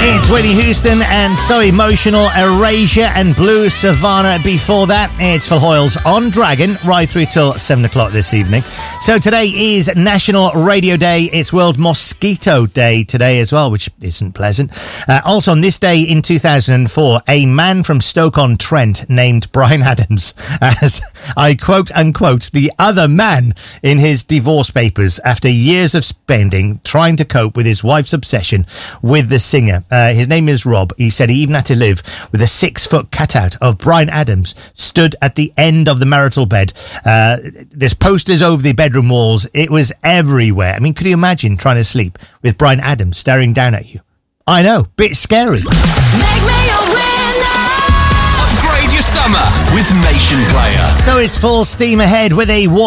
It's Whitney Houston and So Emotional, Erasure and Blue Savannah. Before that, it's Phil Hoyles on Dragon, right through till 7 o'clock this evening. So today is National Radio Day. It's World Mosquito Day today as well, which isn't pleasant. Also on this day in 2004, a man from Stoke-on-Trent named Bryan Adams as, I quote unquote, the other man in his divorce papers after years of spending trying to cope with his wife's obsession with the singer. His name is Rob. He said he even had to live with a 6-foot cutout of Bryan Adams stood at the end of the marital bed. There's posters over the bedroom walls. It was everywhere. I mean, could you imagine trying to sleep with Bryan Adams staring down at you? I know, bit scary. Make me a winner. Upgrade your summer with Nation Player. So it's full steam ahead with a